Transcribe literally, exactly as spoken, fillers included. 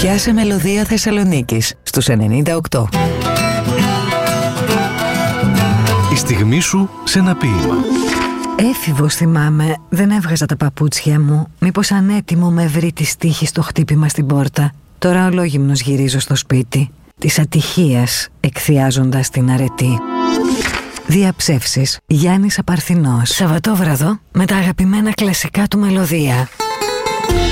Πιάσε μελωδία Θεσσαλονίκης στους ενενήντα οκτώ. Η στιγμή σου σε ένα ποίημα. Έφηβος θυμάμαι, δεν έβγαζα τα παπούτσια μου. Μήπως ανέτοιμο με βρει τη στίχη στο χτύπημα στην πόρτα. Τώρα ολόγυμνος γυρίζω στο σπίτι της ατυχίας, εκθιάζοντας την αρετή. Διαψεύσεις, Γιάννης Απαρθηνός. Σαββατόβραδο με τα αγαπημένα κλασικά του μελωδία.